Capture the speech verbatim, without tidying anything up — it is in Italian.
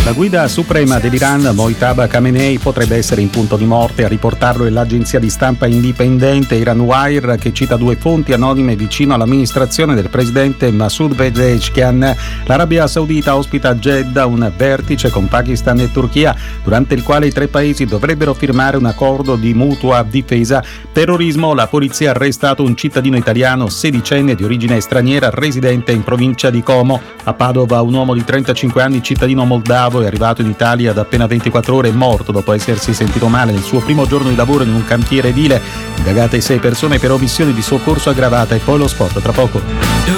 La guida suprema dell'Iran, Mojtaba Khamenei, potrebbe essere in punto di morte. A riportarlo è l'agenzia di stampa indipendente Iranwire, che cita due fonti anonime vicino all'amministrazione del presidente Masoud Pezeshkian. L'Arabia Saudita ospita a Jeddah un vertice con Pakistan e Turchia, durante il quale i tre paesi dovrebbero firmare un accordo di mutua difesa. Terrorismo: la polizia ha arrestato un cittadino italiano sedicenne di origine straniera residente in provincia di Como. A Padova un uomo di trentacinque anni, cittadino moldavo, è arrivato in Italia da appena ventiquattro ore, è morto dopo essersi sentito male nel suo primo giorno di lavoro in un cantiere edile. Indagate sei persone per omissione di soccorso aggravata. E poi lo sport tra poco.